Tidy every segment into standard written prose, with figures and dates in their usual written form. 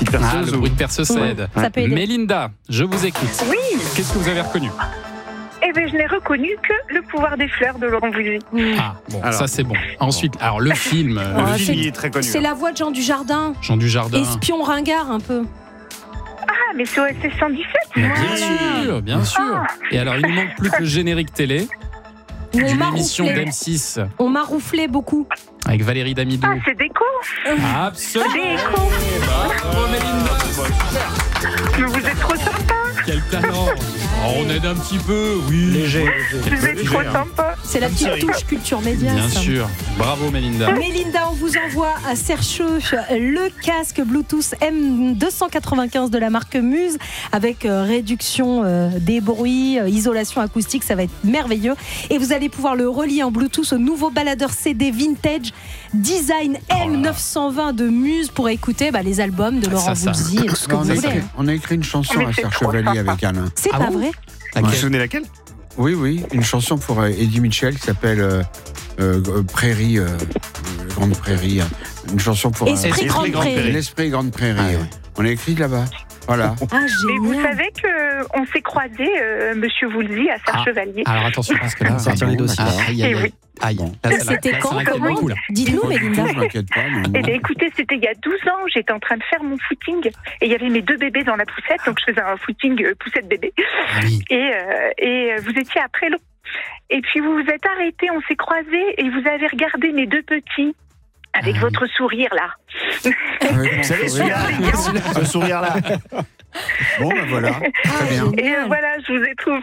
perceuse. le bruit de perceuse, ça aide. Ça peut aider. Mélinda, je vous écoute. Oui. Qu'est-ce que vous avez reconnu? Eh bien, je n'ai reconnu que Le pouvoir des fleurs de Laurent Voulzy. Ah, bon, Alors. ça c'est bon. Ensuite, alors le film, Le Oh, film, c'est- il est très connu. C'est la voix de Jean Dujardin. Jean Dujardin. Espion ringard un peu. Ah, mais c'est OSS 117. Bien Voilà. sûr, bien sûr. Et alors, il nous manque plus que le générique télé On d'une m'a émission roufflé. d'M6 On m'a roufflé beaucoup. avec Valérie Damido. Ah, c'est Déco. Absolument. Déco. Bravo, Mélinda. Mais vous êtes trop sympa. Quel talent. Oh, on aide un petit peu, oui. Léger. Vous êtes trop sympa. C'est la petite touche culture média. Bien ça. sûr. Bravo, Mélinda. Mélinda, on vous envoie à Sercheux le casque Bluetooth M295 de la marque Muse avec réduction des bruits, isolation acoustique, ça va être merveilleux. Et vous allez pouvoir le relier en Bluetooth au nouveau baladeur CD vintage Design M920 de Muse pour écouter les albums de Laurent ça. Voulzy, tout ce que on, vous a voulez. écrit, on a écrit une chanson Mais à c'est Serge trop Chevalier sympa. avec Alain. C'est Ah pas bon vrai? Vous vous souvenez laquelle? Oui, une chanson pour Eddie Mitchell qui s'appelle Prairie, Grande Prairie. Une chanson pour Esprit Grande Prairie. l'Esprit Grande Prairie. Ah, ouais. ouais. On a écrit là-bas. Voilà. Ah, Mais vous génial. savez qu'on s'est croisés, Monsieur Voulzy, à Serge Chevalier. Alors attention, parce que là, Sortir les dossiers. Aïe, aïe, Eh oui. aïe. Aïe. Là, ça- C'était là, quand, ça inquiète comment beaucoup, là. Dites-nous, Pas du Mélinda. tout, je m'inquiète pas. mais Eh bon. bien, écoutez, c'était il y a 12 ans, j'étais en train de faire mon footing et il y avait mes 2 bébés dans la poussette, donc je faisais un footing poussette bébé. Ah oui. Et vous étiez après l'eau. Et puis vous vous êtes arrêtés, on s'est croisés et vous avez regardé mes 2 petits avec Ah oui. votre sourire là. Avec mon Vous savez, sourire. ce sourire-là. Bon, ben voilà. Très bien. Et Génial. voilà, je vous ai trouvé,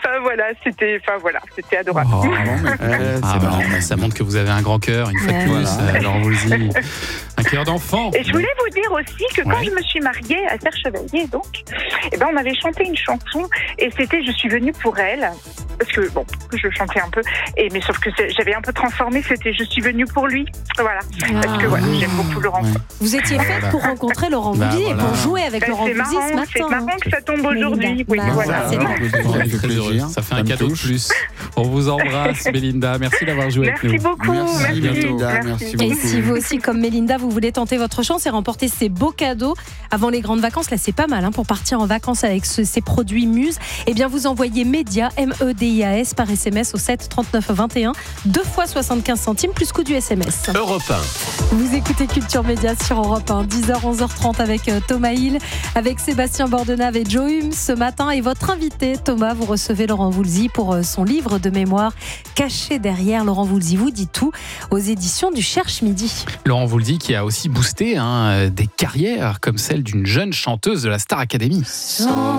c'était adorable. Oh. Bon, mais- Ah, C'est bah, marrant. ça montre que vous avez un grand cœur, une fois de Ouais. plus, Voilà. Laurent Voulzy. Un cœur d'enfant. Et je voulais vous dire aussi que quand Ouais. je me suis mariée à Serge Chevalier, donc, on avait chanté une chanson et c'était Je suis venue pour elle. Parce que, je chantais un peu, mais sauf que j'avais un peu transformé, c'était Je suis venue pour lui. Voilà. Parce que Ah. j'aime beaucoup Laurent. Ouais. Vous étiez faite Voilà. pour rencontrer Laurent Bah, Voulzy et voilà. pour jouer avec Ben, Laurent c'est Voulzy ce marrant, matin. c'est marrant que ça tombe aujourd'hui. Mélinda. Oui, Bah, voilà. c'est bien. On est fait très heureux. plaisir. Ça fait Ça un me cadeau de touche. plus. On vous embrasse, Mélinda. Merci d'avoir joué avec nous. Merci beaucoup. Merci, Mélinda, merci Merci. beaucoup. Et si vous aussi, comme Mélinda, vous voulez tenter votre chance et remporter ces beaux cadeaux avant les grandes vacances, là c'est pas mal pour partir en vacances avec ces produits Muse, eh bien vous envoyez MEDIAS, MEDIAS par SMS au 7 39 21, 2 fois 75 centimes plus coût du SMS. Europe 1. Vous écoutez Culture Média sur Europe 1, 10h, 11h30 avec Thomas Hill, avec Sébastien Bordenave et Joe Hume ce matin. Et votre invité, Thomas, vous recevez Laurent Voulzy pour son livre de mémoire Caché derrière Laurent Voulzy vous dit tout aux éditions du Cherche Midi. Laurent Voulzy qui a aussi boosté des carrières comme celle d'une jeune chanteuse de la Star Academy.